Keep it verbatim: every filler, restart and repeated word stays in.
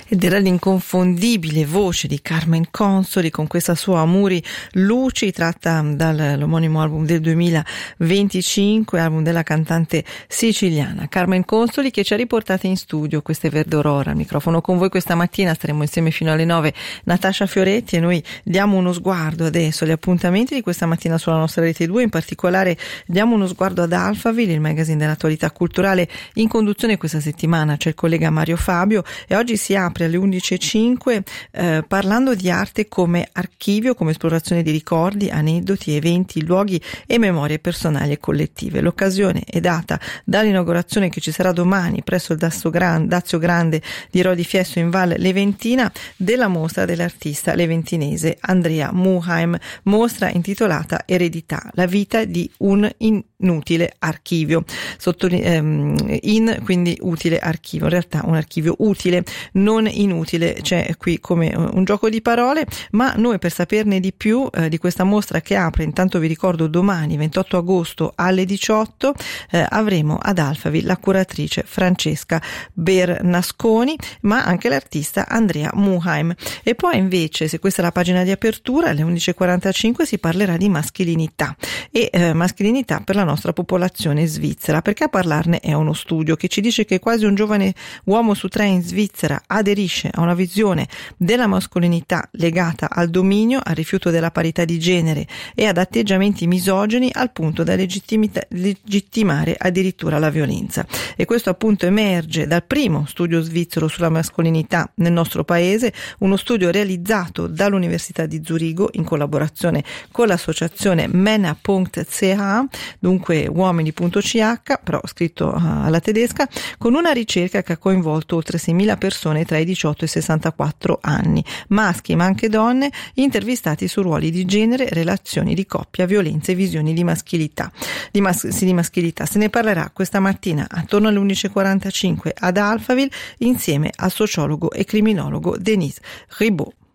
Ed era l'inconfondibile voce di Carmen Consoli con questa sua Amuri Luci, tratta dall'omonimo album del duemilaventicinque, album della cantante siciliana Carmen Consoli, che ci ha riportate in studio. Queste Verde Aurora, al microfono con voi questa mattina, staremo insieme fino alle nove, Natascia Fioretti, e noi diamo uno sguardo adesso agli appuntamenti di questa mattina sulla nostra Rete due, in particolare diamo uno sguardo ad Alphaville, il magazine dell'attualità culturale. In conduzione questa settimana c'è il collega Mario Fabio e oggi si apre alle undici e cinque eh, parlando di arte come archivio, come esplorazione di ricordi, aneddoti, eventi, luoghi e memorie personali e collettive. L'occasione è data dall'inaugurazione che ci sarà domani presso il Dazio Grande, Dazio Grande di Rodi Fiesso in Val Leventina della mostra dell'artista leventinese Andrea Muheim, mostra intitolata Eredità, la vita di un inutile archivio. Sottoli- ehm, in quindi utile archivio, in realtà un archivio utile, non inutile, c'è qui come un gioco di parole, ma noi per saperne di più eh, di questa mostra che apre, intanto vi ricordo domani ventotto agosto alle diciotto eh, avremo ad Alphaville la curatrice Francesca Bernasconi, ma anche l'artista Andrea Muheim. E poi invece, se questa è la pagina di apertura, alle undici e quarantacinque si parlerà di maschilinità e eh, maschilinità per la nostra popolazione svizzera, perché a parlarne è uno studio che ci dice che quasi un giovane uomo su tre in Svizzera aderisce a una visione della mascolinità legata al dominio, al rifiuto della parità di genere e ad atteggiamenti misogini al punto da legittimare addirittura la violenza. E questo appunto emerge dal primo studio svizzero sulla mascolinità nel nostro paese, uno studio realizzato dall'Università di Zurigo in collaborazione con l'associazione mena punto c h, dunque uomini punto c h, però scritto alla tedesca, con una ricerca che ha coinvolto oltre seimila persone tra i diciotto e i sessantaquattro anni, maschi ma anche donne, intervistati su ruoli di genere, relazioni di coppia, violenze e visioni di maschilità. Di, mas- sì, di maschilità. Se ne parlerà questa mattina attorno alle undici e quarantacinque ad Alphaville insieme al sociologo e criminologo Denise Ribaud.